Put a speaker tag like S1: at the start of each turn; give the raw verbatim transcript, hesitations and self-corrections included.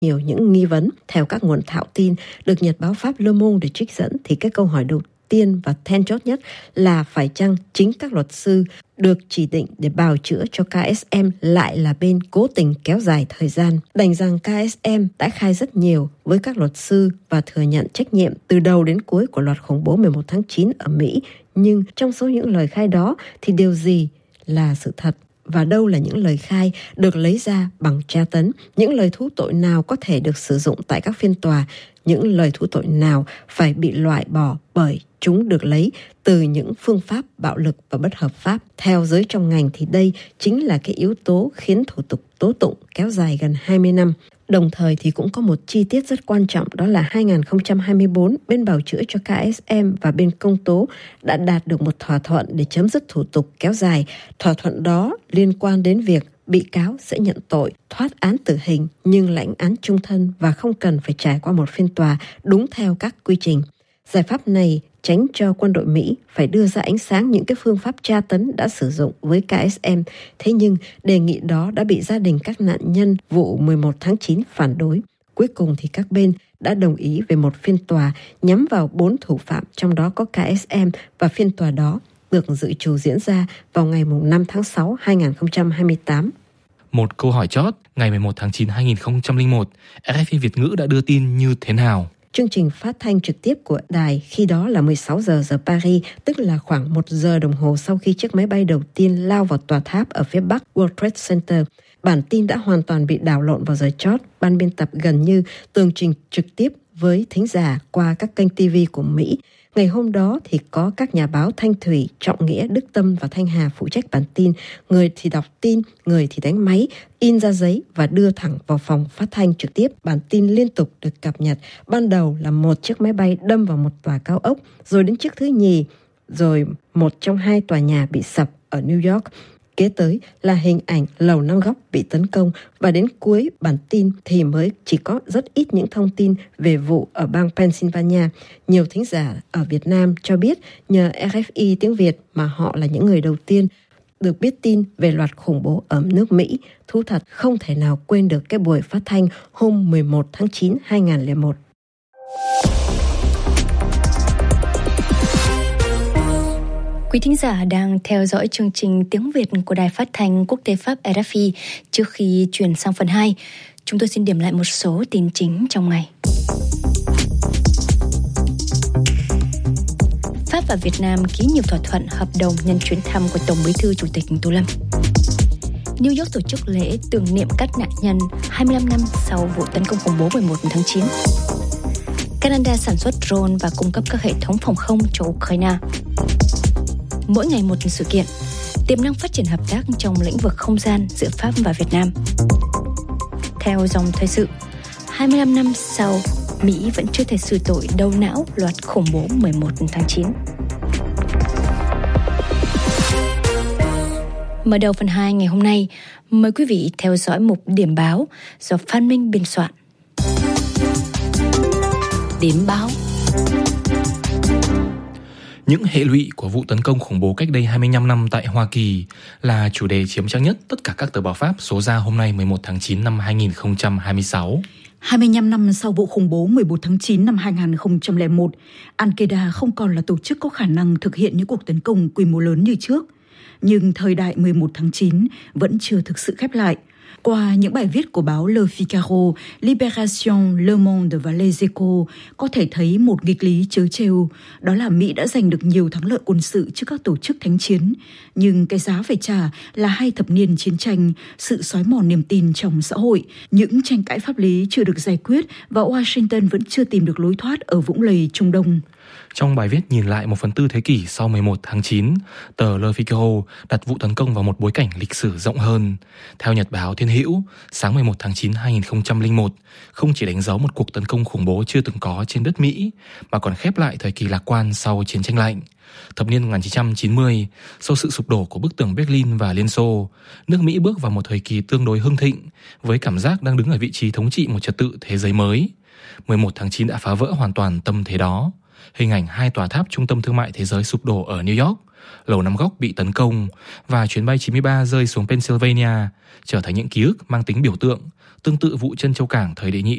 S1: nhiều những nghi vấn. Theo các nguồn thạo tin được nhật báo Pháp Le Monde để trích dẫn, thì cái câu hỏi đầu tiên và then chốt nhất là phải chăng chính các luật sư được chỉ định để bào chữa cho ca ét em lại là bên cố tình kéo dài thời gian. Đành rằng ca ét em đã khai rất nhiều với các luật sư và thừa nhận trách nhiệm từ đầu đến cuối của loạt khủng bố mười một tháng chín ở Mỹ. Nhưng trong số những lời khai đó thì điều gì là sự thật? Và đâu là những lời khai được lấy ra bằng tra tấn? Những lời thú tội nào có thể được sử dụng tại các phiên tòa? Những lời thú tội nào phải bị loại bỏ bởi chúng được lấy từ những phương pháp bạo lực và bất hợp pháp? Theo giới trong ngành thì đây chính là cái yếu tố khiến thủ tục tố tụng kéo dài gần hai mươi năm. Đồng thời thì cũng có một chi tiết rất quan trọng, đó là hai không hai tư, bên bào chữa cho ca ét em và bên công tố đã đạt được một thỏa thuận để chấm dứt thủ tục kéo dài. Thỏa thuận đó liên quan đến việc bị cáo sẽ nhận tội, thoát án tử hình nhưng lãnh án chung thân và không cần phải trải qua một phiên tòa đúng theo các quy trình. Giải pháp này tránh cho quân đội Mỹ phải đưa ra ánh sáng những cái phương pháp tra tấn đã sử dụng với ca ét em. Thế nhưng đề nghị đó đã bị gia đình các nạn nhân vụ mười một tháng chín phản đối. Cuối cùng thì các bên đã đồng ý về một phiên tòa nhắm vào bốn thủ phạm, trong đó có ca ét em, và phiên tòa đó được dự trù diễn ra vào ngày năm tháng sáu năm hai không hai tám.
S2: Một câu hỏi chót, ngày mười một tháng chín năm hai không không một, rờ ép i Việt ngữ đã đưa tin như thế nào?
S1: Chương trình phát thanh trực tiếp của đài khi đó là mười sáu giờ giờ Paris, tức là khoảng một giờ đồng hồ sau khi chiếc máy bay đầu tiên lao vào tòa tháp ở phía bắc World Trade Center. Bản tin đã hoàn toàn bị đảo lộn vào giờ chót. Ban biên tập gần như tường trình trực tiếp với thính giả qua các kênh ti vi của Mỹ. Ngày hôm đó thì có các nhà báo Thanh Thủy, Trọng Nghĩa, Đức Tâm và Thanh Hà phụ trách bản tin. Người thì đọc tin, người thì đánh máy, in ra giấy và đưa thẳng vào phòng phát thanh trực tiếp. Bản tin liên tục được cập nhật. Ban đầu là một chiếc máy bay đâm vào một tòa cao ốc, rồi đến chiếc thứ nhì, rồi một trong hai tòa nhà bị sập ở New York. Kế tới là hình ảnh lầu năm góc bị tấn công, và đến cuối bản tin thì mới chỉ có rất ít những thông tin về vụ ở bang Pennsylvania. Nhiều thính giả ở Việt Nam cho biết nhờ rờ ép i tiếng Việt mà họ là những người đầu tiên được biết tin về loạt khủng bố ở nước Mỹ. Thú thật không thể nào quên được cái buổi phát thanh hôm mười một tháng chín năm hai không không một.
S3: Quý thính giả đang theo dõi chương trình tiếng Việt của Đài Phát thanh Quốc tế Pháp rờ ép i. Trước khi chuyển sang phần hai, chúng tôi xin điểm lại một số tin chính trong ngày. Pháp và Việt Nam ký nhiều thỏa thuận hợp đồng nhân chuyến thăm của Tổng Bí thư Chủ tịch Tô Lâm. New York tổ chức lễ tưởng niệm các nạn nhân hai mươi lăm năm sau vụ tấn công khủng bố mười một tháng chín. Canada sản xuất drone và cung cấp các hệ thống phòng không cho Ukraine. Mỗi ngày một sự kiện, tiềm năng phát triển hợp tác trong lĩnh vực không gian giữa Pháp và Việt Nam. Theo dòng thời sự, hai mươi lăm năm sau, Mỹ vẫn chưa thể xử tội đầu não loạt khủng bố mười một tháng chín. Mở đầu phần hai ngày hôm nay, mời quý vị theo dõi mục điểm báo do Phan Minh biên soạn. Điểm báo.
S2: Những hệ lụy của vụ tấn công khủng bố cách đây hai mươi lăm năm tại Hoa Kỳ là chủ đề chiếm trang nhất tất cả các tờ báo Pháp số ra hôm nay mười một tháng chín năm hai nghìn không trăm hai mươi sáu.
S4: hai mươi lăm năm sau vụ khủng bố mười một tháng chín năm hai nghìn không trăm lẻ một, Al-Qaeda không còn là tổ chức có khả năng thực hiện những cuộc tấn công quy mô lớn như trước. Nhưng thời đại mười một tháng chín vẫn chưa thực sự khép lại. Qua những bài viết của báo Le Figaro, Libération, Le Monde và Les Echos có thể thấy một nghịch lý trớ trêu, đó là Mỹ đã giành được nhiều thắng lợi quân sự trước các tổ chức thánh chiến, nhưng cái giá phải trả là hai thập niên chiến tranh, sự xói mòn niềm tin trong xã hội, những tranh cãi pháp lý chưa được giải quyết và Washington vẫn chưa tìm được lối thoát ở vũng lầy Trung Đông.
S2: Trong bài viết nhìn lại một phần tư thế kỷ sau mười một tháng chín, tờ Le Figaro đặt vụ tấn công vào một bối cảnh lịch sử rộng hơn. Theo nhật báo Thiên Hữu, sáng mười một tháng chín năm hai nghìn không trăm lẻ một không chỉ đánh dấu một cuộc tấn công khủng bố chưa từng có trên đất Mỹ, mà còn khép lại thời kỳ lạc quan sau chiến tranh lạnh. Thập niên một nghìn chín trăm chín mươi, sau sự sụp đổ của bức tường Berlin và Liên Xô, nước Mỹ bước vào một thời kỳ tương đối hưng thịnh, với cảm giác đang đứng ở vị trí thống trị một trật tự thế giới mới. mười một tháng chín đã phá vỡ hoàn toàn tâm thế đó. Hình ảnh hai tòa tháp trung tâm thương mại thế giới sụp đổ ở New York, Lầu Năm Góc bị tấn công và chuyến bay chín mươi ba rơi xuống Pennsylvania, trở thành những ký ức mang tính biểu tượng, tương tự vụ Trân Châu Cảng thời đệ nhị